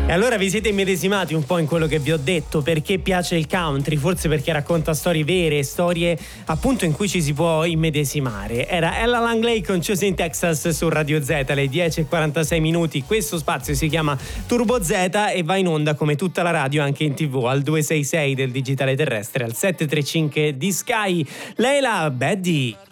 E allora vi siete immedesimati un po' in quello che vi ho detto, perché piace il country, forse perché racconta storie vere, storie appunto in cui ci si può immedesimare. Era Ella Langley con Choosing Texas su Radio Z alle 10:46 minuti. Questo spazio si chiama Turbo Z e va in onda come tutta la radio anche in TV al 266 del digitale terrestre, al 735 di Sky. Leila Beddi.